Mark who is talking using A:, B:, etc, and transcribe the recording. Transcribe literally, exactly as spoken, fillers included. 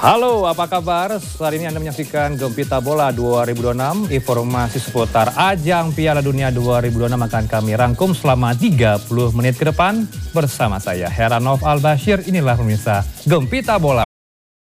A: Halo, apa kabar? Saat ini Anda menyaksikan Gempita Bola dua ribu dua puluh enam. Informasi seputar ajang Piala Dunia dua ribu dua puluh enam akan kami rangkum selama tiga puluh menit ke depan bersama saya, Heranov Al-Bashir. Inilah pemirsa Gempita Bola.